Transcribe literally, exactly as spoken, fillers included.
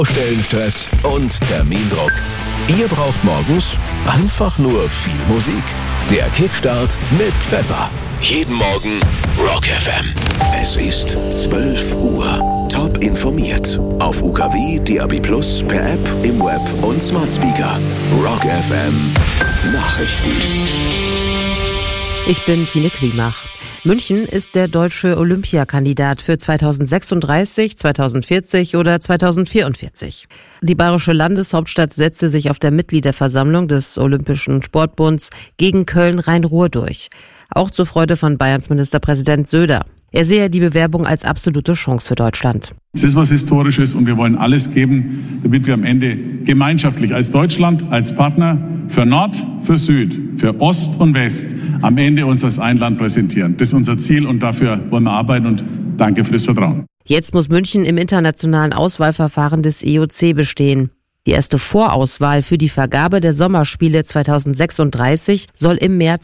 Stellenstress und Termindruck. Ihr braucht morgens einfach nur viel Musik. Der Kickstart mit Pfeffer. Jeden Morgen Rock F M. Es ist zwölf Uhr. Top informiert. Auf U K W, D A B Plus, per App, im Web und Smart Speaker. Rock F M. Nachrichten. Ich bin Tine Klimach. München ist der deutsche Olympiakandidat für zweitausendsechsunddreißig, zweitausendvierzig oder zweitausendvierundvierzig. Die bayerische Landeshauptstadt setzte sich auf der Mitgliederversammlung des Olympischen Sportbunds gegen Köln-Rhein-Ruhr durch. Auch zur Freude von Bayerns Ministerpräsident Söder. Er sehe die Bewerbung als absolute Chance für Deutschland. Es ist was Historisches und wir wollen alles geben, damit wir am Ende gemeinschaftlich als Deutschland, als Partner für Nord, für Süd, für Ost und West am Ende uns als ein Land präsentieren. Das ist unser Ziel und dafür wollen wir arbeiten und danke für das Vertrauen. Jetzt muss München im internationalen Auswahlverfahren des I O C bestehen. Die erste Vorauswahl für die Vergabe der Sommerspiele zweitausendsechsunddreißig soll im März